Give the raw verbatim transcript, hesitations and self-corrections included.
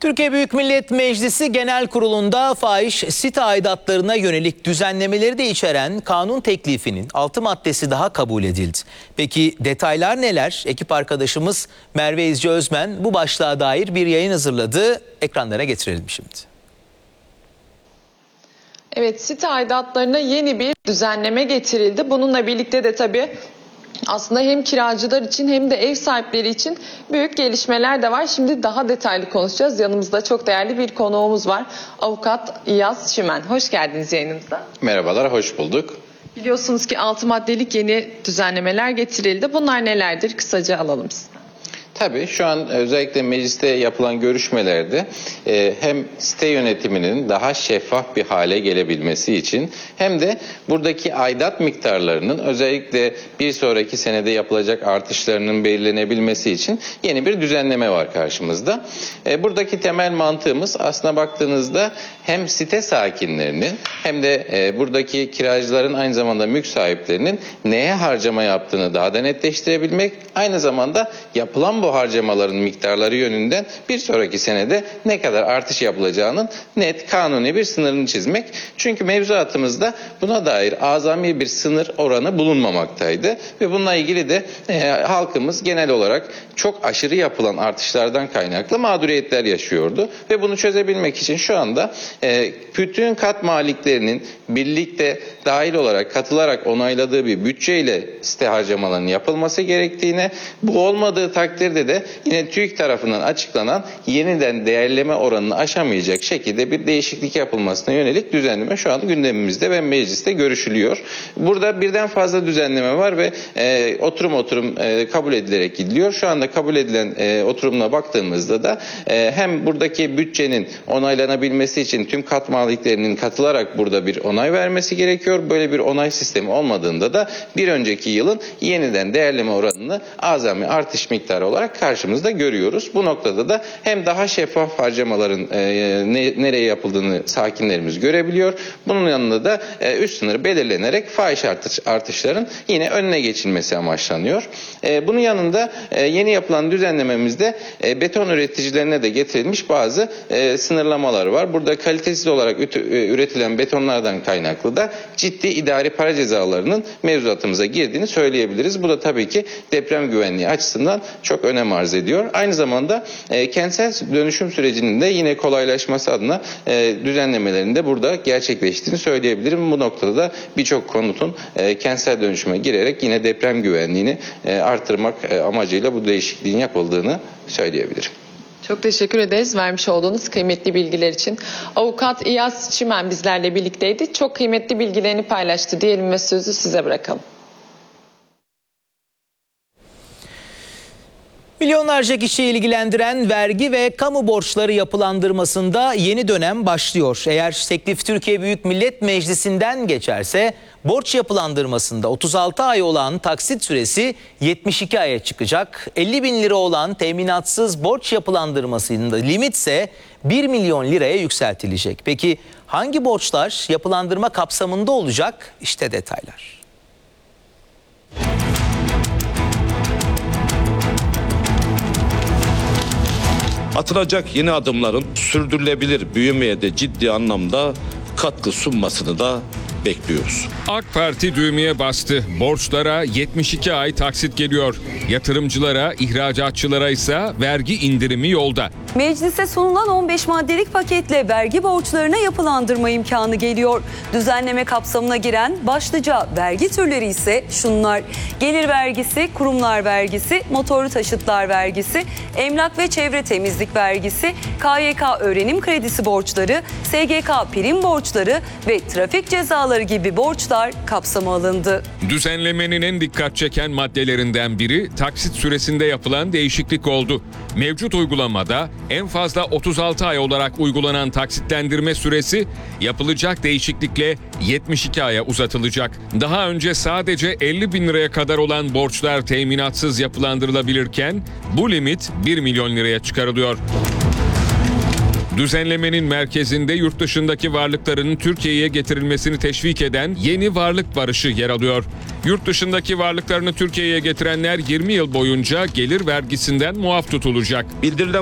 Türkiye Büyük Millet Meclisi Genel Kurulu'nda fahiş site aidatlarına yönelik düzenlemeleri de içeren kanun teklifinin altı maddesi daha kabul edildi. Peki detaylar neler? Ekip arkadaşımız Merve İzci Özmen bu başlığa dair bir yayın hazırladı. Ekranlara getirelim şimdi. Evet, site aidatlarına yeni bir düzenleme getirildi. Bununla birlikte de tabii aslında hem kiracılar için hem de ev sahipleri için büyük gelişmeler de var. Şimdi daha detaylı konuşacağız. Yanımızda çok değerli bir konuğumuz var. Avukat İyaz Çimen. Hoş geldiniz yayınımıza. Merhabalar, hoş bulduk. Biliyorsunuz ki altı maddelik yeni düzenlemeler getirildi. Bunlar nelerdir? Kısaca alalım sizden. Tabii şu an özellikle mecliste yapılan görüşmelerde e, hem site yönetiminin daha şeffaf bir hale gelebilmesi için hem de buradaki aidat miktarlarının özellikle bir sonraki senede yapılacak artışlarının belirlenebilmesi için yeni bir düzenleme var karşımızda. E, buradaki temel mantığımız aslına baktığınızda hem site sakinlerinin hem de e, buradaki kiracıların aynı zamanda mülk sahiplerinin neye harcama yaptığını daha da netleştirebilmek, aynı zamanda yapılan bu harcamaların miktarları yönünden bir sonraki senede ne kadar artış yapılacağının net kanuni bir sınırını çizmek. Çünkü mevzuatımızda buna dair azami bir sınır oranı bulunmamaktaydı ve bununla ilgili de e, halkımız genel olarak çok aşırı yapılan artışlardan kaynaklı mağduriyetler yaşıyordu ve bunu çözebilmek için şu anda e, bütün kat maliklerinin birlikte dahil olarak katılarak onayladığı bir bütçeyle site harcamalarının yapılması gerektiğine, bu olmadığı takdirde de yine TÜİK tarafından açıklanan yeniden değerleme oranını aşamayacak şekilde bir değişiklik yapılmasına yönelik düzenleme şu an gündemimizde ve mecliste görüşülüyor. Burada birden fazla düzenleme var ve e, oturum oturum e, kabul edilerek gidiliyor. Şu anda kabul edilen e, oturumuna baktığımızda da e, hem buradaki bütçenin onaylanabilmesi için tüm kat maliklerinin katılarak burada bir onay vermesi gerekiyor. Böyle bir onay sistemi olmadığında da bir önceki yılın yeniden değerleme oranını azami artış miktarı olarak karşımızda görüyoruz. Bu noktada da hem daha şeffaf harcamaların e, ne, nereye yapıldığını sakinlerimiz görebiliyor. Bunun yanında da e, üst sınır belirlenerek fahiş artış, artışların yine önüne geçilmesi amaçlanıyor. E, bunun yanında e, yeni yapılan düzenlememizde e, beton üreticilerine de getirilmiş bazı e, sınırlamalar var. Burada kalitesiz olarak ütü, üretilen betonlardan kaynaklı da ciddi idari para cezalarının mevzuatımıza girdiğini söyleyebiliriz. Bu da tabii ki deprem güvenliği açısından çok önem arz ediyor. Aynı zamanda e, kentsel dönüşüm sürecinin de yine kolaylaşması adına e, düzenlemelerin de burada gerçekleştiğini söyleyebilirim. Bu noktada da birçok konutun e, kentsel dönüşüme girerek yine deprem güvenliğini e, artırmak e, amacıyla bu değişikliğin yapıldığını söyleyebilirim. Çok teşekkür ederiz vermiş olduğunuz kıymetli bilgiler için. Avukat İyaz Çimen bizlerle birlikteydi. Çok kıymetli bilgilerini paylaştı diyelim ve sözü size bırakalım. Milyonlarca kişiyi ilgilendiren vergi ve kamu borçları yapılandırmasında yeni dönem başlıyor. Eğer teklif Türkiye Büyük Millet Meclisi'nden geçerse borç yapılandırmasında otuz altı ay olan taksit süresi yetmiş iki aya çıkacak. elli bin lira olan teminatsız borç yapılandırmasında limit ise bir milyon liraya yükseltilecek. Peki hangi borçlar yapılandırma kapsamında olacak? İşte detaylar. Atılacak yeni adımların sürdürülebilir büyümeye de ciddi anlamda katkı sunmasını da bekliyoruz. AK Parti düğmeye bastı. Borçlara yetmiş iki ay taksit geliyor. Yatırımcılara, ihracatçılara ise vergi indirimi yolda. Meclise sunulan on beş maddelik paketle vergi borçlarına yapılandırma imkanı geliyor. Düzenleme kapsamına giren başlıca vergi türleri ise şunlar: gelir vergisi, kurumlar vergisi, motorlu taşıtlar vergisi, emlak ve çevre temizlik vergisi, K Y K öğrenim kredisi borçları, S G K prim borçları ve trafik cezaları gibi borçlar kapsama alındı. Düzenlemenin en dikkat çeken maddelerinden biri taksit süresinde yapılan değişiklik oldu. Mevcut uygulamada en fazla otuz altı ay olarak uygulanan taksitlendirme süresi yapılacak değişiklikle yetmiş iki aya uzatılacak. Daha önce sadece elli bin liraya kadar olan borçlar teminatsız yapılandırılabilirken bu limit bir milyon liraya çıkarılıyor. Düzenlemenin merkezinde yurt dışındaki varlıkların Türkiye'ye getirilmesini teşvik eden yeni varlık barışı yer alıyor. Yurt dışındaki varlıklarını Türkiye'ye getirenler yirmi yıl boyunca gelir vergisinden muaf tutulacak. Bildirilen